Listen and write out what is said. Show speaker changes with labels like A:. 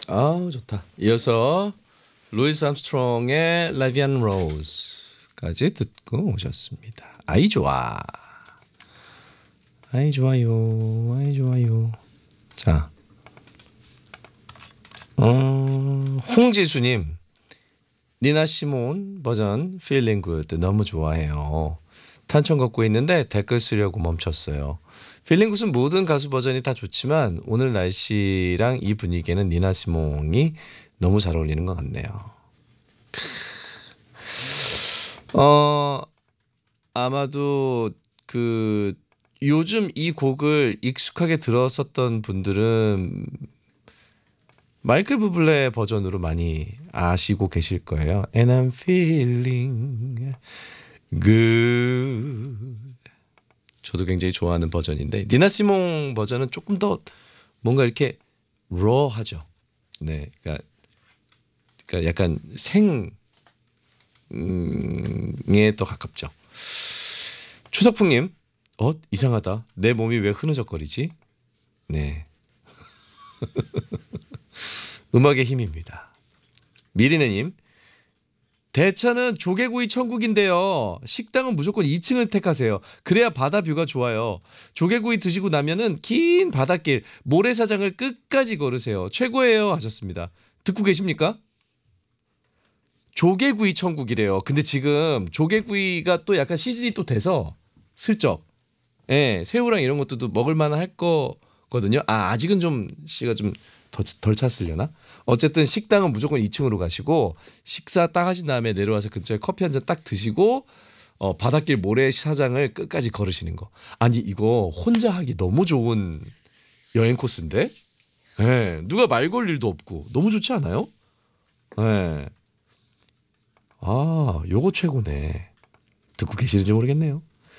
A: 아 좋다. 이어서 루이스 암스트롱의 라비안 로즈까지 듣고 오셨습니다. 아이 좋아. 아이 좋아요. 아이 좋아요. 자, 홍지수님 니나 시몬 버전 Feeling Good 너무 좋아해요. 탄천 걷고 있는데 댓글 쓰려고 멈췄어요. Feeling Good은 모든 가수 버전이 다 좋지만 오늘 날씨랑 이 분위기에는 니나 시몬이 너무 잘 어울리는 것 같네요. 아마도 그 요즘 이 곡을 익숙하게 들었었던 분들은 마이클 부블레 버전으로 많이 아시고 계실 거예요. And I'm feeling good. 저도 굉장히 좋아하는 버전인데 니나 시몬 버전은 조금 더 뭔가 이렇게 raw하죠. 네, 그러니까 약간 생에 더 가깝죠. 추석풍님, 이상하다. 내 몸이 왜 흐느적거리지? 네. 음악의 힘입니다. 미리네님, 대천은 조개구이 천국인데요. 식당은 무조건 2층을 택하세요. 그래야 바다 뷰가 좋아요. 조개구이 드시고 나면은 긴 바닷길 모래사장을 끝까지 걸으세요. 최고예요 하셨습니다. 듣고 계십니까? 조개구이 천국이래요. 근데 지금 조개구이가 또 약간 시즌이 또 돼서 슬쩍 새우랑 이런 것도 먹을 만할 거거든요. 아직은 좀 씨가 좀 덜 찼으려나? 어쨌든 식당은 무조건 2층으로 가시고 식사 딱 하신 다음에 내려와서 근처에 커피 한 잔 딱 드시고 바닷길 모래사장을 끝까지 걸으시는 거. 아니 이거 혼자 하기 너무 좋은 여행 코스인데? 누가 말 걸 일도 없고 너무 좋지 않아요? 요거 최고네. 듣고 계시는지 모르겠네요.